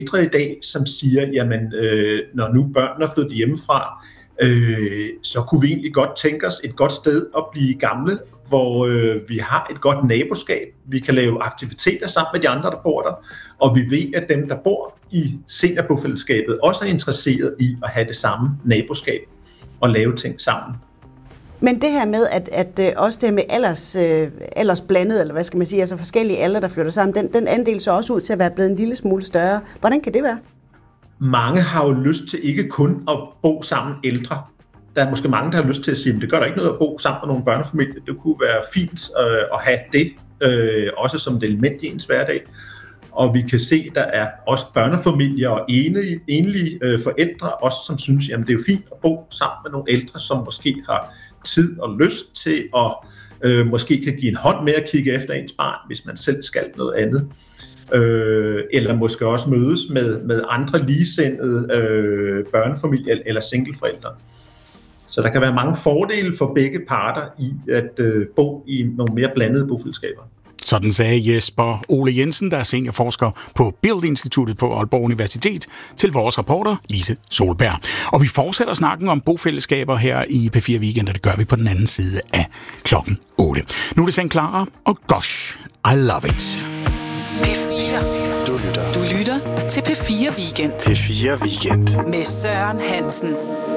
i dag, som siger, jamen, når nu børnene er flyttet hjemmefra, så kunne vi egentlig godt tænke os et godt sted at blive gamle, hvor vi har et godt naboskab. Vi kan lave aktiviteter sammen med de andre, der bor der, og vi ved, at dem, der bor i seniorbofællesskabet, også er interesseret i at have det samme naboskab og lave ting sammen. Men det her med, at også det med aldersblandet, eller hvad skal man sige, altså forskellige aldre, der flytter sammen, den andel så også ud til at være blevet en lille smule større. Hvordan kan det være? Mange har jo lyst til ikke kun at bo sammen ældre. Der er måske mange, der har lyst til at sige, at det gør der ikke noget at bo sammen med nogle børnefamilier. Det kunne være fint at have det, også som et element i ens hverdag. Og vi kan se, at der er også børnefamilier og enlige forældre, også som synes, at det er jo fint at bo sammen med nogle ældre, som måske har tid og lyst til at måske kan give en hånd med at kigge efter ens barn, hvis man selv skal noget andet. Eller måske også mødes med andre ligesindede børnefamilier eller singleforældre. Så der kan være mange fordele for begge parter i at bo i nogle mere blandede bofællesskaber. Sådan sagde Jesper Ole Jensen, der er seniorforsker på Build-instituttet på Aalborg Universitet, til vores reporter Lise Solberg. Og vi fortsætter snakken om bofællesskaber her i P4 Weekend, og det gør vi på den anden side af klokken 8. Nu er det St. Clara og Gosh, I Love It. P4. Du lytter til P4 Weekend. P4 Weekend. Med Søren Hansen.